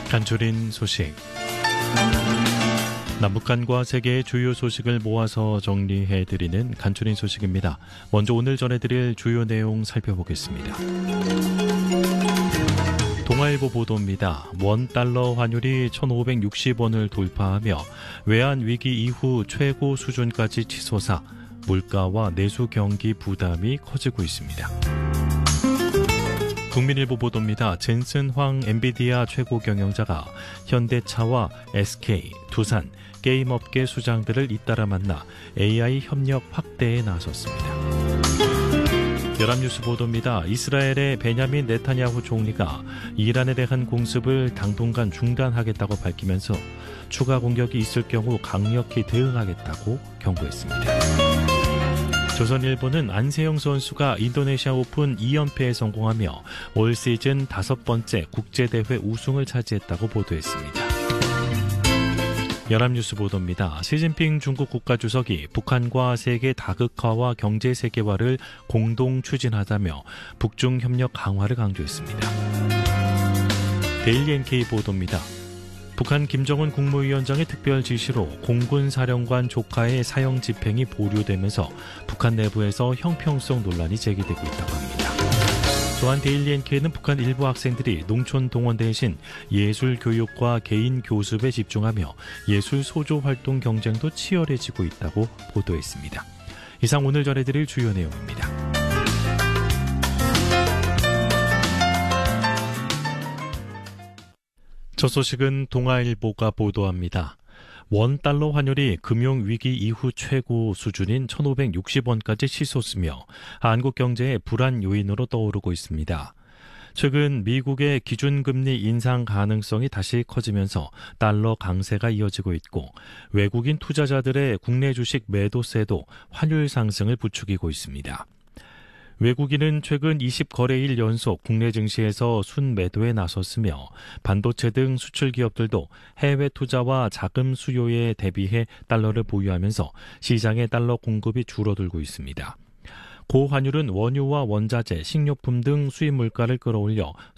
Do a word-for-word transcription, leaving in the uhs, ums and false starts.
간추린 소식. 남북한과 세계의 주요 소식을 모아서 정리해드리는 간추린 소식입니다. 먼저 오늘 전해드릴 주요 내용 살펴보겠습니다. 동아일보 보도입니다. 원달러 환율이 천오백육십 원을 돌파하며 외환위기 이후 최고 수준까지 치솟아 물가와 내수 경기 부담이 커지고 있습니다. 국민일보 보도입니다. 젠슨 황 엔비디아 최고 경영자가 현대차와 에스케이, 두산, 게임업계 수장들을 잇따라 만나 에이아이 협력 확대에 나섰습니다. 연합뉴스 보도입니다. 이스라엘의 베냐민 네타냐후 총리가 이란에 대한 공습을 당분간 중단하겠다고 밝히면서 추가 공격이 있을 경우 강력히 대응하겠다고 경고했습니다. 조선일보는 안세영 선수가 인도네시아 오픈 이 연패에 성공하며 올 시즌 다섯 번째 국제대회 우승을 차지했다고 보도했습니다. 연합뉴스 보도입니다. 시진핑 중국 국가주석이 북한과 세계 다극화와 경제 세계화를 공동 추진하자며 북중 협력 강화를 강조했습니다. 데일리 엔케이 보도입니다. 북한 김정은 국무위원장의 특별 지시로 공군 사령관 조카의 사형 집행이 보류되면서 북한 내부에서 형평성 논란이 제기되고 있다고 합니다. 또한 데일리 엔케이는 북한 일부 학생들이 농촌 동원 대신 예술 교육과 개인 교습에 집중하며 예술 소조 활동 경쟁도 치열해지고 있다고 보도했습니다. 이상 오늘 전해드릴 주요 내용입니다. 첫 소식은 동아일보가 보도합니다. 원달러 환율이 금융위기 이후 최고 수준인 천오백육십 원까지 치솟으며 한국 경제의 불안 요인으로 떠오르고 있습니다. 최근 미국의 기준금리 인상 가능성이 다시 커지면서 달러 강세가 이어지고 있고 외국인 투자자들의 국내 주식 매도세도 환율 상승을 부추기고 있습니다. 외국인은 최근 이십 거래일 연속 국내 증시에서 순매도에 나섰으며 반도체 등 수출 기업들도 해외 투자와 자금 수요에 대비해 달러를 보유하면서 시장의 달러 공급이 줄어들고 있습니다. 고환율은 원유와 원자재, 식료품 등 수입 물가를 끌어올려